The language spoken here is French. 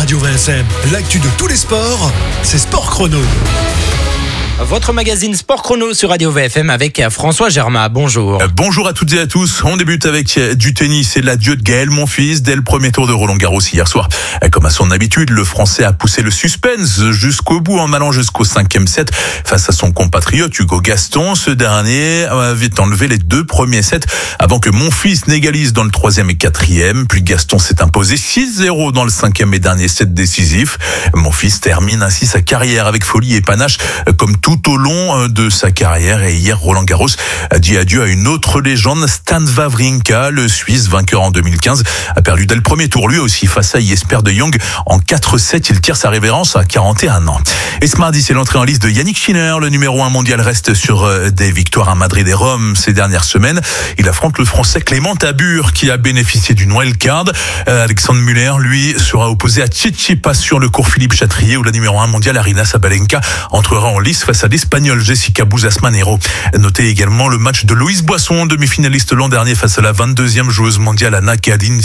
Radio VSM. L'actu de tous les sports, c'est Sport Chrono. Votre magazine Sport Chrono sur Radio VFM avec François Germain. Bonjour. Bonjour à toutes et à tous. On débute avec du tennis et l'adieu de Gaël Monfils dès le premier tour de Roland-Garros hier soir. Comme à son habitude, le Français a poussé le suspense jusqu'au bout en allant jusqu'au 5e set face à son compatriote Hugo Gaston. Ce dernier avait enlevé les 2 premiers sets avant que Monfils n'égalise dans le 3e et 4e. Puis Gaston s'est imposé 6-0 dans le 5e et dernier set décisif. Monfils termine ainsi sa carrière avec folie et panache comme tout au long de sa carrière. Et hier, Roland Garros a dit adieu à une autre légende, Stan Wawrinka, le Suisse vainqueur en 2015, a perdu dès le premier tour lui aussi face à Jesper de Jong en 4-7. Il tire sa révérence à 41 ans. Et ce mardi, c'est l'entrée en liste de Yannick Sinner. Le numéro 1 mondial reste sur des victoires à Madrid et Rome ces dernières semaines. Il affronte le Français Clément Tabur qui a bénéficié d'une wildcard. Alexandre Muller, lui, sera opposé à Tsitsipas sur le cours Philippe Chatrier où la numéro 1 mondiale Aryna Sabalenka entrera en lice face à l'Espagnole Jessica Buzzas-Manero. Notez également le match de Louise Boisson, demi-finaliste l'an dernier face à la 22e joueuse mondiale Anna Kadin.